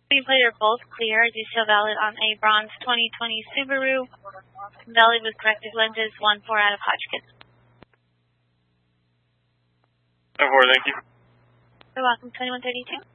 Replay are both clear. I do show valid on a bronze 2020 Subaru. Valid with corrective lenses, 1-4 out of Hotchkiss. 4, thank you. You're welcome, 2132.